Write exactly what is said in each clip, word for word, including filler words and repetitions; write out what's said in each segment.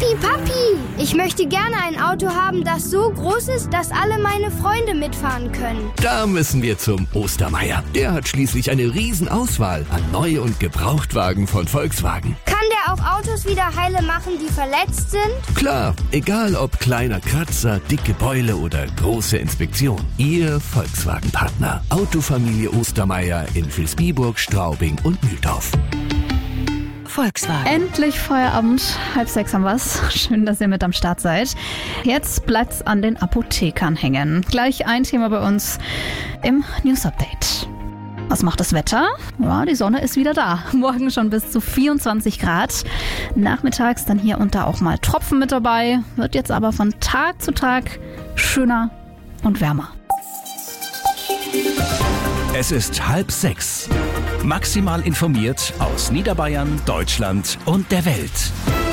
Papi, Papi, ich möchte gerne ein Auto haben, das so groß ist, dass alle meine Freunde mitfahren können. Da müssen wir zum Ostermeier. Der hat schließlich eine Riesenauswahl an Neu- und Gebrauchtwagen von Volkswagen. Kann der auch Autos wieder heile machen, die verletzt sind? Klar, egal ob kleiner Kratzer, dicke Beule oder große Inspektion. Ihr Volkswagen-Partner. Autofamilie Ostermeier in Vilsbiburg, Straubing und Mühldorf. Volkswagen. Endlich Feierabend, halb sechs haben wir's. Schön, dass ihr mit am Start seid. Jetzt bleibt's an den Apothekern hängen. Gleich ein Thema bei uns im News Update. Was macht das Wetter? Ja, die Sonne ist wieder da. Morgen schon bis zu vierundzwanzig Grad. Nachmittags dann hier und da auch mal Tropfen mit dabei. Wird jetzt aber von Tag zu Tag schöner und wärmer. Es ist halb sechs. Maximal informiert aus Niederbayern, Deutschland und der Welt.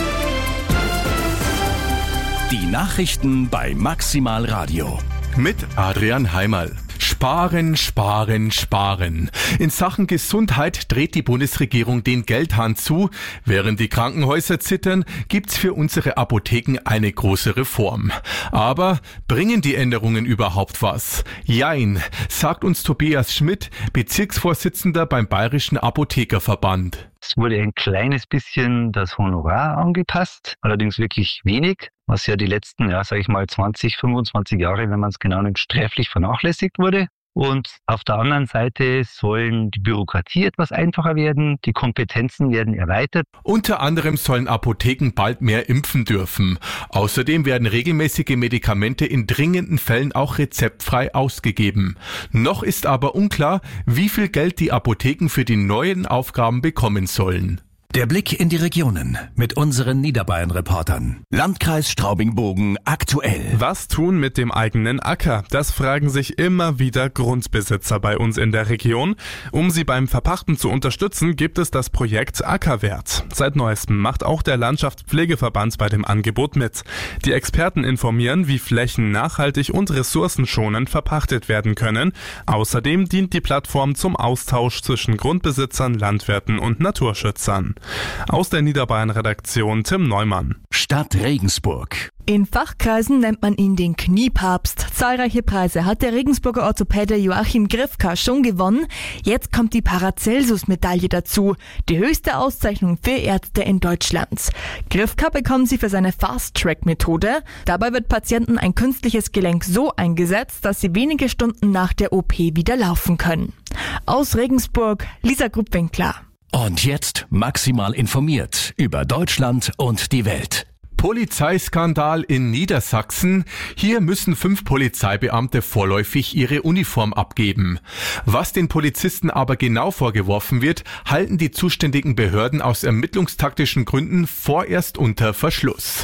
Die Nachrichten bei Maximal Radio. Mit Adrian Heimerl. Sparen, sparen, sparen. In Sachen Gesundheit dreht die Bundesregierung den Geldhahn zu. Während die Krankenhäuser zittern, gibt's für unsere Apotheken eine große Reform. Aber bringen die Änderungen überhaupt was? Jein, sagt uns Tobias Schmidt, Bezirksvorsitzender beim Bayerischen Apothekerverband. Es wurde ein kleines bisschen das Honorar angepasst, allerdings wirklich wenig, was ja die letzten, ja, sage ich mal, zwanzig, fünfundzwanzig Jahre, wenn man es genau nimmt, sträflich vernachlässigt wurde. Und auf der anderen Seite sollen die Bürokratie etwas einfacher werden, die Kompetenzen werden erweitert. Unter anderem sollen Apotheken bald mehr impfen dürfen. Außerdem werden regelmäßige Medikamente in dringenden Fällen auch rezeptfrei ausgegeben. Noch ist aber unklar, wie viel Geld die Apotheken für die neuen Aufgaben bekommen sollen. Der Blick in die Regionen mit unseren Niederbayern-Reportern. Landkreis Straubing-Bogen aktuell. Was tun mit dem eigenen Acker? Das fragen sich immer wieder Grundbesitzer bei uns in der Region. Um sie beim Verpachten zu unterstützen, gibt es das Projekt Ackerwert. Seit neuestem macht auch der Landschaftspflegeverband bei dem Angebot mit. Die Experten informieren, wie Flächen nachhaltig und ressourcenschonend verpachtet werden können. Außerdem dient die Plattform zum Austausch zwischen Grundbesitzern, Landwirten und Naturschützern. Aus der Niederbayern-Redaktion Tim Neumann. Stadt Regensburg. In Fachkreisen nennt man ihn den Kniepapst. Zahlreiche Preise hat der Regensburger Orthopäde Joachim Grifka schon gewonnen. Jetzt kommt die Paracelsus-Medaille dazu, die höchste Auszeichnung für Ärzte in Deutschland. Grifka bekommen sie für seine Fast-Track-Methode. Dabei wird Patienten ein künstliches Gelenk so eingesetzt, dass sie wenige Stunden nach der O P wieder laufen können. Aus Regensburg, Lisa Gruppwinkler. Und jetzt maximal informiert über Deutschland und die Welt. Polizeiskandal in Niedersachsen. Hier müssen fünf Polizeibeamte vorläufig ihre Uniform abgeben. Was den Polizisten aber genau vorgeworfen wird, halten die zuständigen Behörden aus ermittlungstaktischen Gründen vorerst unter Verschluss.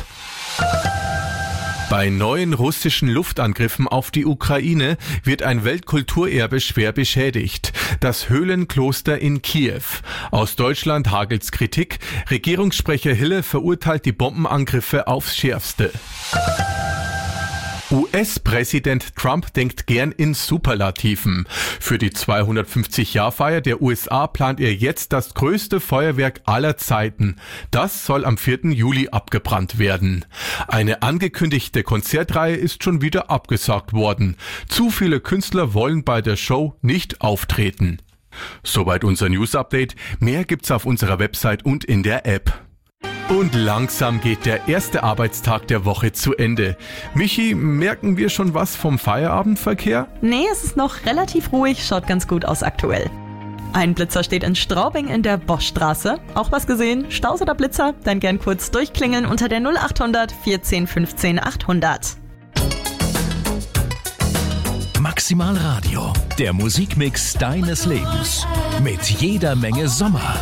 Bei neuen russischen Luftangriffen auf die Ukraine wird ein Weltkulturerbe schwer beschädigt. Das Höhlenkloster in Kiew. Aus Deutschland hagelt's Kritik. Regierungssprecher Hille verurteilt die Bombenangriffe aufs Schärfste. U S-Präsident Trump denkt gern in Superlativen. Für die zweihundertfünfzig-Jahr-Feier der U S A plant er jetzt das größte Feuerwerk aller Zeiten. Das soll am vierten Juli abgebrannt werden. Eine angekündigte Konzertreihe ist schon wieder abgesagt worden. Zu viele Künstler wollen bei der Show nicht auftreten. Soweit unser News-Update. Mehr gibt's auf unserer Website und in der App. Und langsam geht der erste Arbeitstag der Woche zu Ende. Michi, merken wir schon was vom Feierabendverkehr? Nee, es ist noch relativ ruhig, schaut ganz gut aus aktuell. Ein Blitzer steht in Straubing in der Boschstraße. Auch was gesehen? Staus oder Blitzer? Dann gern kurz durchklingeln unter der null achthundert vierzehn fünfzehn achthundert. Maximal Radio, der Musikmix deines Lebens. Mit jeder Menge Sommer.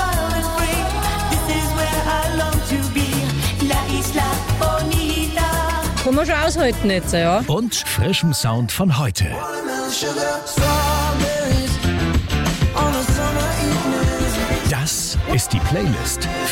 Kann man schon aushalten jetzt, ja. Und frischem Sound von heute. Das ist die Playlist